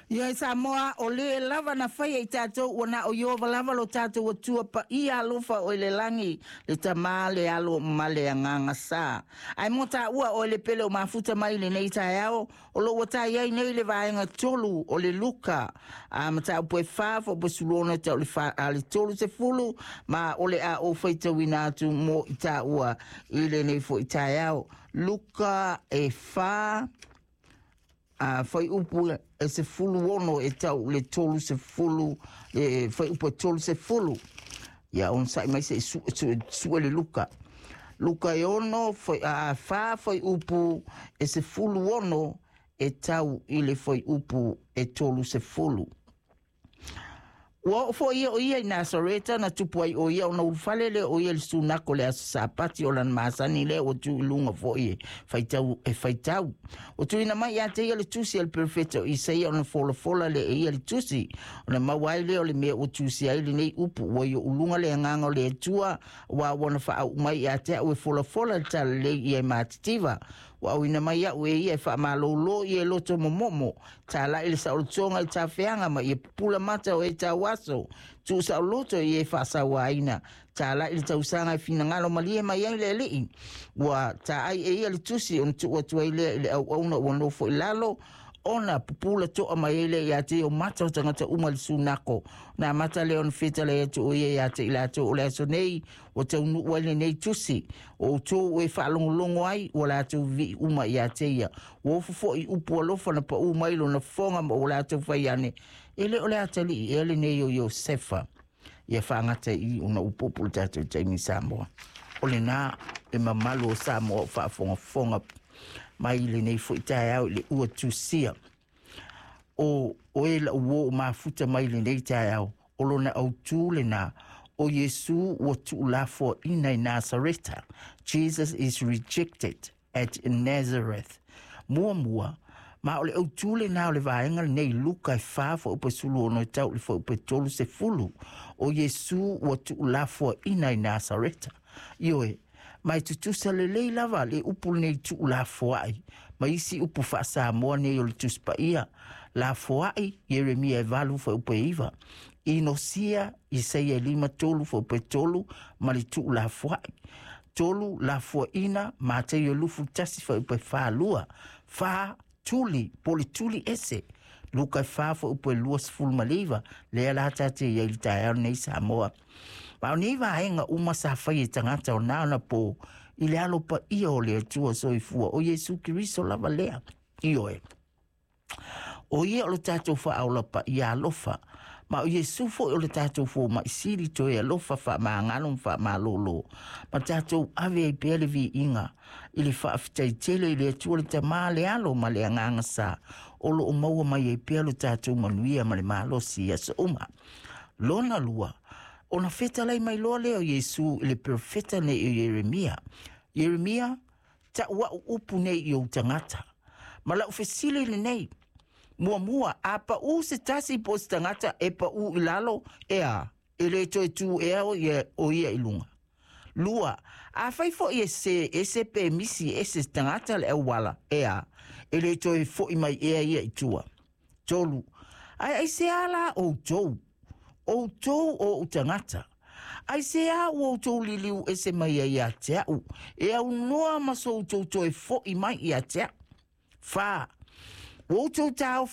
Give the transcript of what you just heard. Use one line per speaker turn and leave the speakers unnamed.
Ia Samoa o le lava na whai i tātou wana o iova lava lo tātou atua pa i alofa o le langi le tamā le alo male a nganga sā. Ai mo tā ua o le pele o mafuta mai le nei tai ao o lo wata iai nei le vaenga tolu o le luka. Ma tā upo e whāwha o basulona tau le tolu se fulu ma o le a o whaitau ina atu mo i tā ua i le nei fo i tai ao. Luka e whā fai upu e se fulu ono e tau le tolu se fulu fai upu tolu se fulu ia on sai mai se su le luka e ono fai fai upu e se fulu ono e tau i le fai upu e tolu se fulu wa fo ia o ia na soreta na tupu ai o ia ona ufalele o ia sunako le sapati o lan masani le o tu lunga fo ia faitau o tu ina mai ate ia le tusi el perfetto i sei ona fola le ia le tusi ona mawai le o le me o tusi ai le nei upu o ia ulunga le nganga le tua wa ona fa mai ate o fola tal le ia matitiva wa ina mai ia o ia fa malolo ia loto momomo tala ile sa utonga i tafeanga ma ia pula mata o eta waso tu sa loto ia fa sa waina tala ile tausanga fina ngalo malie mai ile le wa ta ai ia le tusi on tu watu ile ona wono fo ilalo ona pupula to amaile ya te o mata o tangata umal sunako na mata le on feta le to ya te ila to le so nei o te unu wale nei tusi o to e fa longo ai wala to vi uma ya te ya wo fo i upo lo fa na pa u mai lo na fonga mo wala to fa yane ele ole atali ele nei yo sefa ya fa ngata i una upo pulta to Jamie Samoa ole na e mamalo Samoa fa fonga mai le nei fo itai au le ua tusia o e la uo mafuta mai le nei tai au o lona au tu le na o Yesu o tu la fo ina Nazareta. Jesus is rejected at Nazareth mua ma o le au tu le na o le vaenga nei Luka e fa fo upa sulu ono e tau le fo upa tolu se fulu o Yesu o tu la fo ina Nazareta ioe mai tutusa le lei lava le upu nei tu la foai mai isi upu fa Samoa nei o le tuspa ia la foai Yeremia e valu fa upu iva inosia Isaia 5 fa upu tolu ma le tu la foai tolu la foina ma te yo lufu tasi fa upu fa lua fa tuli poli tuli ese Luka fa upu lua sful maliva le ala tate ye ilta nei Samoa ma ni va henga uma sa fai tangata o nana po ile alo pa io le tua so i fua o Yesu Kristo lava lea io e o ia o le tatou fa aula pa ia lofa ma o Yesu fo o le tatou fo ma isiri to ia lofa fa ma ngalo fa ma lolo ma tatou ave i pele vi inga ili fa aftai tele ile tua le tama le alo ma le nganga sa o lo maua mai i pele tatou manuia ma le malo si asa uma lona lua ona feta lai mai loa leo Yesu le profeta ne Yeremia ta wa upu nei i o tangata ma la ufesile le nei mua apa u se tasi po se tangata e pa u ilalo ea ele to tu ea o ia ilunga lua a fai fo ese pe misi ese tangata le wala ea ele to fo i mai ea ia itua tolu ai se ala o tou o tou o utangata. Ai se o tou liliu e se mai ai a te au. E au noa maso tou to e fo i mai i a te. Fa. O tou tau